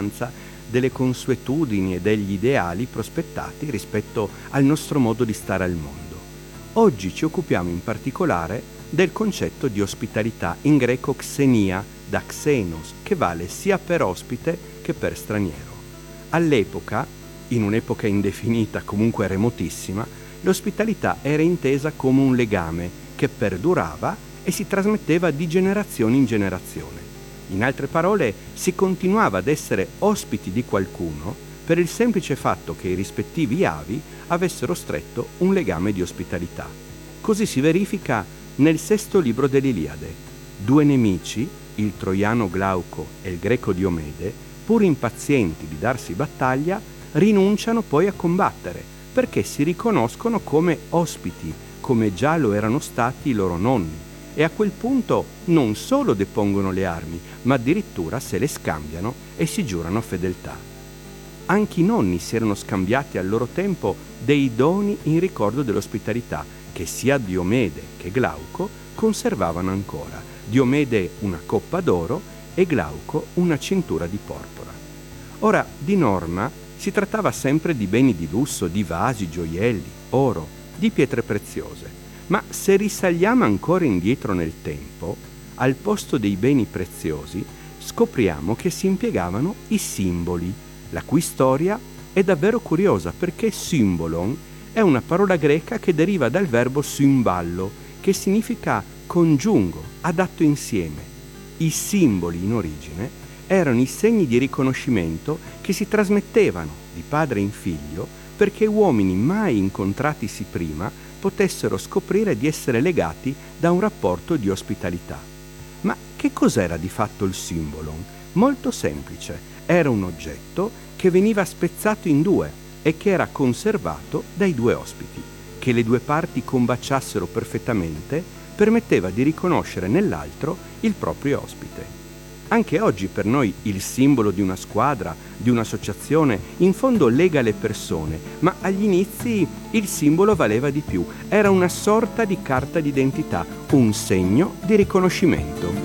delle consuetudini e degli ideali prospettati rispetto al nostro modo di stare al mondo. Oggi ci occupiamo in particolare del concetto di ospitalità, in greco xenia, da xenos, che vale sia per ospite che per straniero. All'epoca, in un'epoca indefinita, comunque remotissima, l'ospitalità era intesa come un legame che perdurava e si trasmetteva di generazione in generazione. In altre parole, si continuava ad essere ospiti di qualcuno per il semplice fatto che i rispettivi avi avessero stretto un legame di ospitalità. Così si verifica nel sesto libro dell'Iliade. Due nemici, il troiano Glauco e il greco Diomede, pur impazienti di darsi battaglia, rinunciano poi a combattere perché si riconoscono come ospiti, come già lo erano stati i loro nonni, e a quel punto non solo depongono le armi, ma addirittura se le scambiano e si giurano fedeltà. Anche i nonni si erano scambiati al loro tempo dei doni in ricordo dell'ospitalità, che sia Diomede che Glauco conservavano ancora. Diomede una coppa d'oro e Glauco una cintura di porpora. Ora, di norma, si trattava sempre di beni di lusso, di vasi, gioielli, oro, di pietre preziose. Ma se risaliamo ancora indietro nel tempo, al posto dei beni preziosi, scopriamo che si impiegavano i simboli, la cui storia è davvero curiosa perché symbolon è una parola greca che deriva dal verbo symballo, che significa congiungo, adatto insieme. I simboli in origine erano i segni di riconoscimento che si trasmettevano di padre in figlio perché uomini mai incontratisi prima potessero scoprire di essere legati da un rapporto di ospitalità. Ma che cos'era di fatto il symbolon? Molto semplice, era un oggetto che veniva spezzato in due e che era conservato dai due ospiti. Che le due parti combaciassero perfettamente permetteva di riconoscere nell'altro il proprio ospite. Anche oggi per noi il simbolo di una squadra, di un'associazione, in fondo lega le persone, ma agli inizi il simbolo valeva di più. Era una sorta di carta d'identità, un segno di riconoscimento.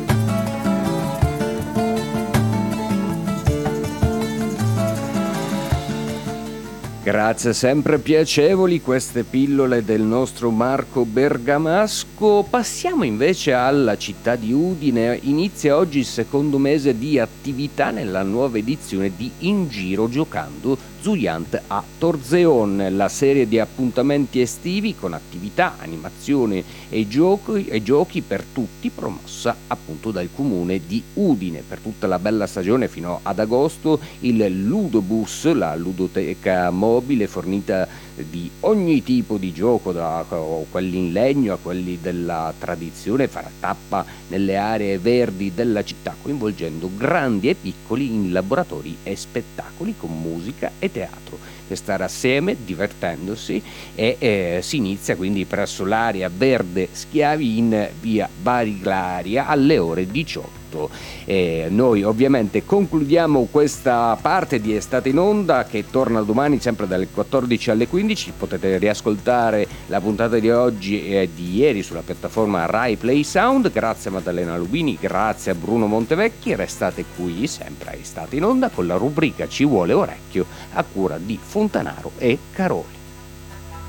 Grazie, sempre piacevoli queste pillole del nostro Marco Bergamasco. Passiamo invece alla città di Udine. Inizia oggi il secondo mese di attività nella nuova edizione di In Giro Giocando Zuyant a Torzeon, la serie di appuntamenti estivi con attività, animazioni e giochi per tutti, promossa appunto dal comune di Udine. Per tutta la bella stagione fino ad agosto il Ludobus, la ludoteca mobile fornita di ogni tipo di gioco, da quelli in legno a quelli della tradizione, farà tappa nelle aree verdi della città, coinvolgendo grandi e piccoli in laboratori e spettacoli con musica e teatro, per stare assieme divertendosi e si inizia quindi presso l'area verde Schiavi in via Barilaria alle ore 18. Noi ovviamente concludiamo questa parte di Estate in Onda, che torna domani sempre dalle 14 alle 15. Potete riascoltare la puntata di oggi e di ieri sulla piattaforma Rai Play Sound. Grazie a Maddalena Lubini, grazie a Bruno Montevecchi. Restate qui sempre a Estate in Onda con la rubrica Ci vuole orecchio, a cura di Fontanaro e Caroli.